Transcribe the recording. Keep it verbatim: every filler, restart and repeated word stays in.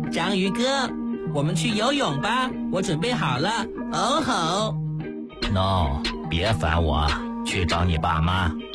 章鱼哥，我们去游泳吧，我准备好了。哦吼 ！No， 别烦我，去找你爸妈。